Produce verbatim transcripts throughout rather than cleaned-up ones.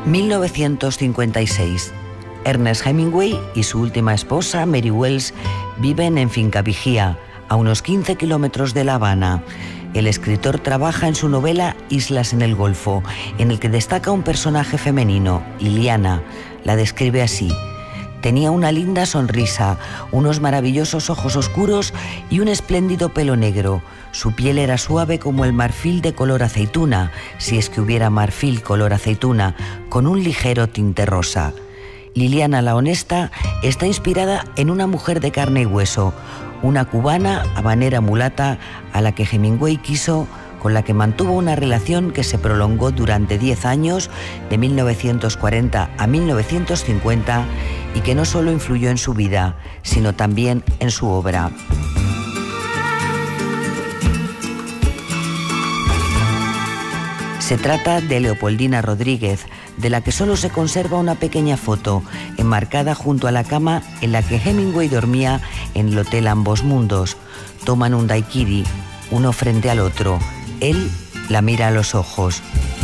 mil novecientos cincuenta y seis. Ernest Hemingway y su última esposa, Mary Wells, viven en Finca Vigía, a unos quince kilómetros de La Habana. El escritor trabaja en su novela Islas en el Golfo, en el que destaca un personaje femenino, Liliana. La describe así: tenía una linda sonrisa, unos maravillosos ojos oscuros y un espléndido pelo negro. Su piel era suave como el marfil de color aceituna, si es que hubiera marfil color aceituna, con un ligero tinte rosa. Liliana la honesta está inspirada en una mujer de carne y hueso, una cubana habanera mulata a la que Hemingway quiso, con la que mantuvo una relación que se prolongó durante diez años, de mil novecientos cuarenta a mil novecientos cincuenta, y que no solo influyó en su vida, sino también en su obra. Se trata de Leopoldina Rodríguez, de la que solo se conserva una pequeña foto, enmarcada junto a la cama en la que Hemingway dormía en el Hotel Ambos Mundos. Toman un daiquiri, uno frente al otro. Él la mira a los ojos.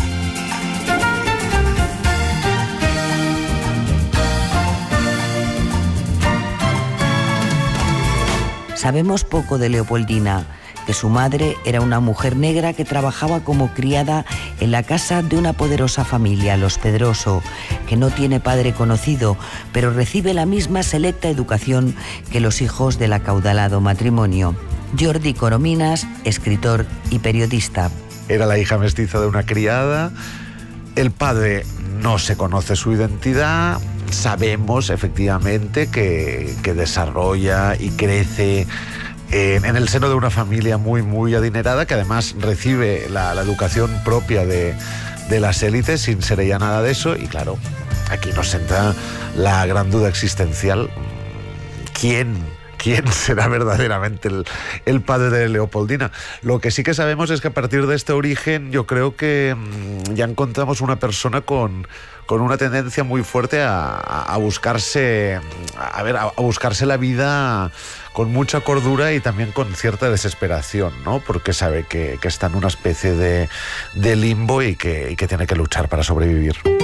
Sabemos poco de Leopoldina, que su madre era una mujer negra que trabajaba como criada en la casa de una poderosa familia, los Pedroso, que no tiene padre conocido, pero recibe la misma selecta educación que los hijos del acaudalado matrimonio. Jordi Corominas, escritor y periodista. Era la hija mestiza de una criada. El padre no se conoce su identidad. Sabemos efectivamente que, que desarrolla y crece en, en el seno de una familia muy, muy adinerada, que además recibe la, la educación propia de, de las élites sin ser ella nada de eso. Y claro, aquí nos entra la gran duda existencial. ¿Quién? ¿Quién será verdaderamente el, el padre de Leopoldina? Lo que sí que sabemos es que a partir de este origen yo creo que mmm, ya encontramos una persona con, con una tendencia muy fuerte a, a, a buscarse a, ver, a, a buscarse la vida con mucha cordura y también con cierta desesperación, ¿no? Porque sabe que, que está en una especie de, de limbo y que, y que tiene que luchar para sobrevivir.